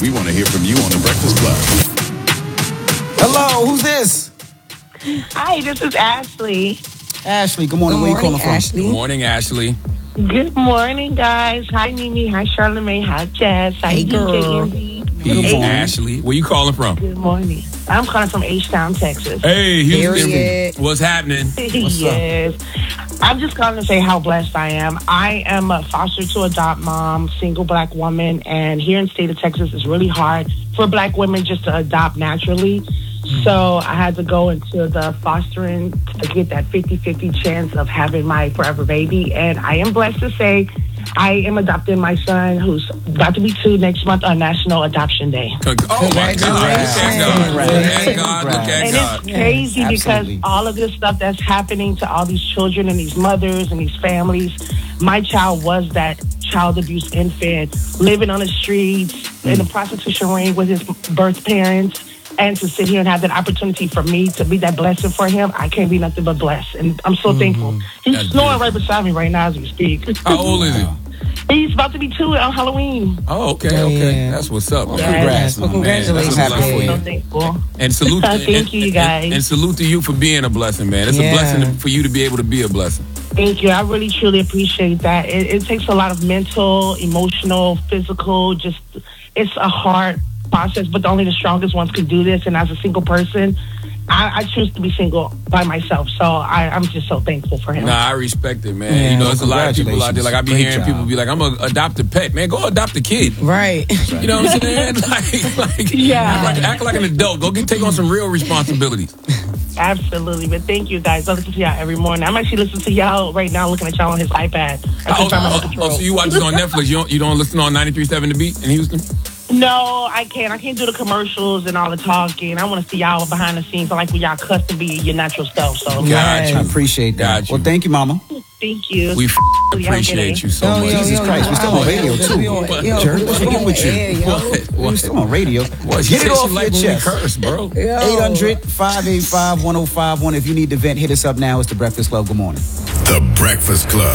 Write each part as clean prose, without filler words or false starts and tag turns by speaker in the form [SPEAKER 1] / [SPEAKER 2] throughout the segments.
[SPEAKER 1] We want to hear from you on The Breakfast Club.
[SPEAKER 2] Hello, who's this?
[SPEAKER 3] Hi, this is Ashley.
[SPEAKER 2] Ashley, good morning. Where you calling from?
[SPEAKER 4] Ashley.
[SPEAKER 5] Good morning, Ashley.
[SPEAKER 3] Good morning, guys. Hi, Mimi. Hi, Charlamagne. Hi, Jazz. Hi,
[SPEAKER 4] Hey, girl.
[SPEAKER 3] DJ.
[SPEAKER 5] Hey, Ashley. Where you calling from?
[SPEAKER 3] Good morning. I'm calling from H-Town, Texas.
[SPEAKER 5] Hey, Houston.
[SPEAKER 4] Period.
[SPEAKER 5] What's happening?
[SPEAKER 3] Yes. I'm just calling to say how blessed I am. I am a foster to adopt mom, single black woman, and here in the state of Texas, it's really hard for black women just to adopt naturally. So I had to go into the fostering to get that 50-50 chance of having my forever baby. And I am blessed to say I am adopting my son, who's about to be 2 next month on National Adoption Day.
[SPEAKER 5] Oh, my God. Look at God. Look at
[SPEAKER 3] And
[SPEAKER 5] God.
[SPEAKER 3] it's crazy
[SPEAKER 2] Absolutely.
[SPEAKER 3] because all of this stuff that's happening to all these children and these mothers and these families, my child was that child abuse infant, living on the streets, in the prostitution ring with his birth parents. And to sit here and have that opportunity for me to be that blessing for him, I can't be nothing but blessed. And I'm so thankful. He's
[SPEAKER 5] That's
[SPEAKER 3] snoring
[SPEAKER 5] beautiful.
[SPEAKER 3] right beside me right now as we speak.
[SPEAKER 5] How old is he?
[SPEAKER 3] He's about to be 2 on Halloween.
[SPEAKER 5] Oh, okay. That's what's up. Man.
[SPEAKER 2] Congrats,
[SPEAKER 4] Well,
[SPEAKER 2] man.
[SPEAKER 4] congratulations,
[SPEAKER 5] That's what's up
[SPEAKER 4] babe.
[SPEAKER 5] for
[SPEAKER 3] So
[SPEAKER 5] you.
[SPEAKER 3] thankful.
[SPEAKER 5] And salute
[SPEAKER 3] Thank you, guys.
[SPEAKER 5] And salute to you for being a blessing, man. It's a
[SPEAKER 4] Yeah.
[SPEAKER 5] blessing for you to be able to be a blessing.
[SPEAKER 3] Thank you. I really, truly appreciate that. It takes a lot of mental, emotional, physical, it's a hard process, but only the strongest ones can do this. And as a single person, I choose to be single by myself. So I'm just so thankful for him.
[SPEAKER 5] Nah, I respect it, man.
[SPEAKER 2] Yeah,
[SPEAKER 5] you know, there's a lot of people out there.
[SPEAKER 2] congratulations.
[SPEAKER 5] Like, I be
[SPEAKER 2] Great
[SPEAKER 5] hearing
[SPEAKER 2] job.
[SPEAKER 5] people be like, I'm going to adopt a pet. Man, go adopt a kid.
[SPEAKER 4] Right.
[SPEAKER 5] You know what I'm saying? like
[SPEAKER 3] Yeah.
[SPEAKER 5] act like an adult. Go take on some real responsibilities.
[SPEAKER 3] Absolutely. But thank you, guys. I listen to y'all every morning. I'm actually listening to y'all right now, looking at y'all on his iPad. I can find my own control.
[SPEAKER 5] So you watch it on Netflix. You don't listen on 93.7 The Beat in Houston?
[SPEAKER 3] No, I can't. I can't do the commercials and all the talking. I want to see y'all behind the scenes. I like when y'all cuss and be your natural self. So
[SPEAKER 5] Got you.
[SPEAKER 2] I appreciate that.
[SPEAKER 5] Got you.
[SPEAKER 2] Well, thank you, Mama.
[SPEAKER 3] thank you.
[SPEAKER 5] We appreciate you so
[SPEAKER 4] Yo,
[SPEAKER 5] much.
[SPEAKER 4] yo,
[SPEAKER 2] Jesus
[SPEAKER 4] yo,
[SPEAKER 2] Christ, we're still on radio, too. Jerk, what's wrong with you? We're still on radio.
[SPEAKER 5] What?
[SPEAKER 2] Get it off your
[SPEAKER 5] like when we
[SPEAKER 2] chest.
[SPEAKER 5] curse, bro.
[SPEAKER 2] 800-585-1051. If you need to vent, hit us up now. It's The Breakfast Club. Good morning.
[SPEAKER 1] The Breakfast Club.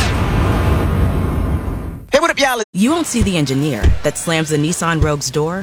[SPEAKER 2] Hey, what up, y'all?
[SPEAKER 6] You won't see the engineer that slams the Nissan Rogue's door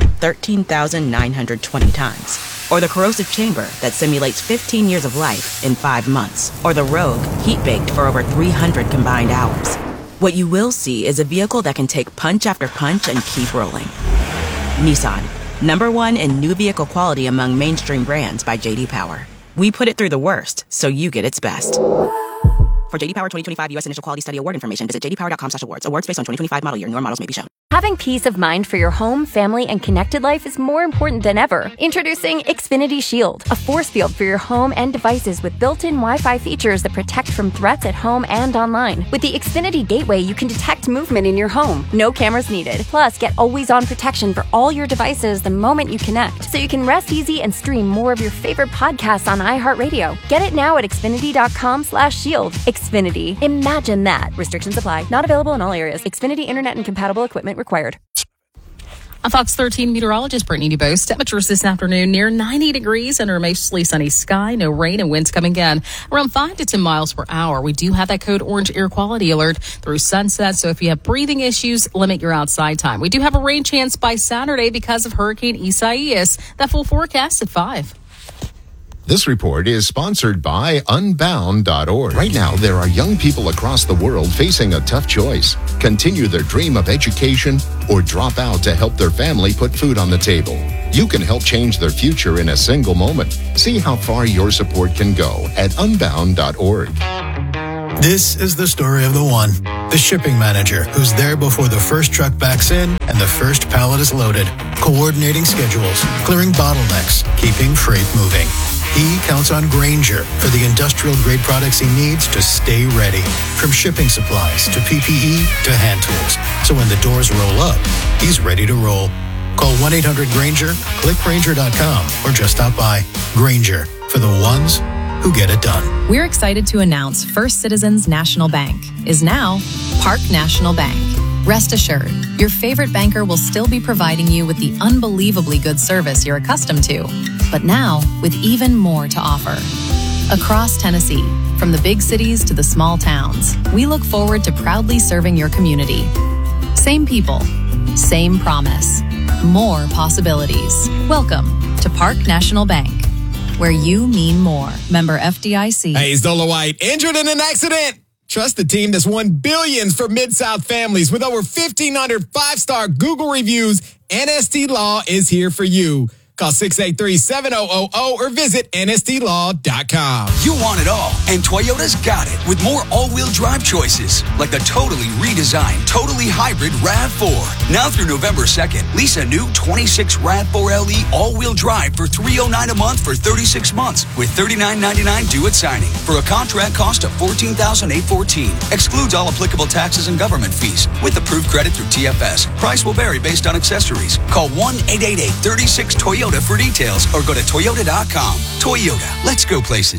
[SPEAKER 6] 13,920 times. Or the corrosive chamber that simulates 15 years of life in 5 months. Or the Rogue heat-baked for over 300 combined hours. What you will see is a vehicle that can take punch after punch and keep rolling. Nissan, #1 in new vehicle quality among mainstream brands by J.D. Power. We put it through the worst, so you get its best. For J.D. Power 2025 U.S. Initial Quality Study Award information, visit jdpower.com/awards. Awards based on 2025 model year. Newer models may be shown.
[SPEAKER 7] Having peace of mind for your home, family, and connected life is more important than ever. Introducing Xfinity Shield, a force field for your home and devices with built-in Wi-Fi features that protect from threats at home and online. With the Xfinity Gateway, you can detect movement in your home. No cameras needed. Plus, get always-on protection for all your devices the moment you connect, so you can rest easy and stream more of your favorite podcasts on iHeartRadio. Get it now at Xfinity.com/shield. Xfinity. Imagine that. Restrictions apply. Not available in all areas. Xfinity Internet and compatible equipment required.
[SPEAKER 8] I'm Fox 13 meteorologist Brittany DuBose. Temperatures this afternoon near 90 degrees under a mostly sunny sky. No rain and winds coming in around 5 to 10 miles per hour. We do have that code orange air quality alert through sunset. So if you have breathing issues, limit your outside time. We do have a rain chance by Saturday because of Hurricane Isaias. That full forecast at 5.
[SPEAKER 9] This report is sponsored by Unbound.org. Right now, there are young people across the world facing a tough choice. Continue their dream of education or drop out to help their family put food on the table. You can help change their future in a single moment. See how far your support can go at Unbound.org.
[SPEAKER 10] This is the story of the one, the shipping manager who's there before the first truck backs in and the first pallet is loaded, coordinating schedules, clearing bottlenecks, keeping freight moving. He counts on Grainger for the industrial-grade products he needs to stay ready, from shipping supplies to PPE to hand tools. So when the doors roll up, he's ready to roll. Call 1-800-GRAINGER, click Grainger.com, or just stop by. Grainger, for the ones who get it done.
[SPEAKER 11] We're excited to announce First Citizens National Bank is now Park National Bank. Rest assured, your favorite banker will still be providing you with the unbelievably good service you're accustomed to, but now with even more to offer. Across Tennessee, from the big cities to the small towns, we look forward to proudly serving your community. Same people, Same promise. More possibilities. Welcome to Park National Bank, where you mean more. Member FDIC.
[SPEAKER 4] Hey, it's Dolo White. Injured in an accident? Trust the team that's won billions for Mid-South families. With over 1,500 five-star Google reviews, NST Law is here for you. Call 683-7000 or visit nstlaw.com.
[SPEAKER 12] You want it all, and Toyota's got it with more all-wheel drive choices, like the totally redesigned, totally hybrid RAV4. Now through November 2nd, lease a new 26 RAV4 LE all-wheel drive for $309 a month for 36 months with $39.99 due at signing for a contract cost of $14,814. Excludes all applicable taxes and government fees with approved credit through TFS. Price will vary based on accessories. Call 1-888-36-TOYOTA for details or go to Toyota.com. Toyota, let's go places.